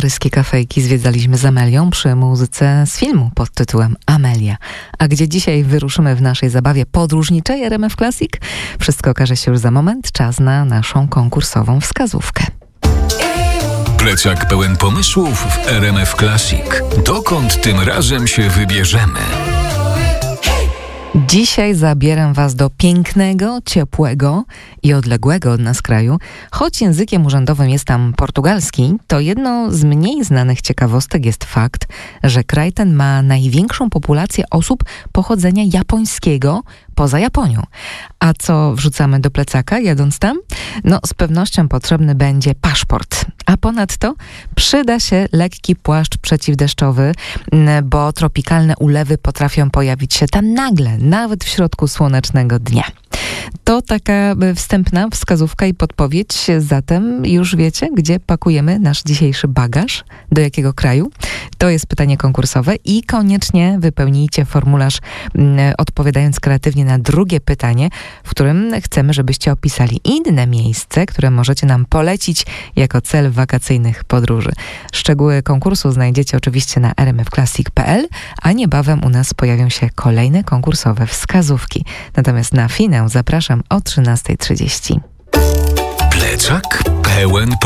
Paryskie kafejki zwiedzaliśmy z Amelią przy muzyce z filmu pod tytułem Amelia. A gdzie dzisiaj wyruszymy w naszej zabawie podróżniczej RMF Classic? Wszystko okaże się już za moment. Czas na naszą konkursową wskazówkę. Plecak pełen pomysłów w RMF Classic. Dokąd tym razem się wybierzemy? Dzisiaj zabieram Was do pięknego, ciepłego i odległego od nas kraju. Choć językiem urzędowym jest tam portugalski, to jedną z mniej znanych ciekawostek jest fakt, że kraj ten ma największą populację osób pochodzenia japońskiego poza Japonią. A co wrzucamy do plecaka jadąc tam? No z pewnością potrzebny będzie paszport. A ponadto przyda się lekki płaszcz przeciwdeszczowy, bo tropikalne ulewy potrafią pojawić się tam nagle, nawet w środku słonecznego dnia. To taka wstępna wskazówka i podpowiedź. Zatem już wiecie, gdzie pakujemy nasz dzisiejszy bagaż? Do jakiego kraju? To jest pytanie konkursowe i koniecznie wypełnijcie formularz odpowiadając kreatywnie na drugie pytanie, w którym chcemy, żebyście opisali inne miejsce, które możecie nam polecić jako cel wakacyjnych podróży. Szczegóły konkursu znajdziecie oczywiście na rmfclassic.pl, a niebawem u nas pojawią się kolejne konkursowe wskazówki. Natomiast na finał zapraszam o 13:30. Plecak pełen